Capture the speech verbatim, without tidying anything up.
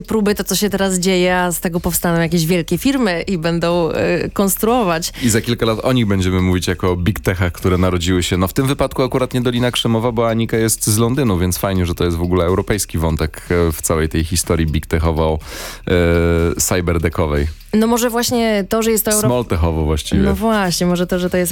próby, to co się teraz dzieje, a z tego powstaną jakieś wielkie firmy i będą y, konstruować. I za kilka lat o nich będziemy mówić jako o big techach, które narodziły się. No w tym wypadku akurat nie Dolina Krzemowa, bo Anika jest z Londynu, więc fajnie, że to jest w ogóle europejski wątek w całej tej historii big techowo e, cyberdekowej. No może właśnie to, że jest to Europa... Small techowo właściwie. No właśnie, może to, że to jest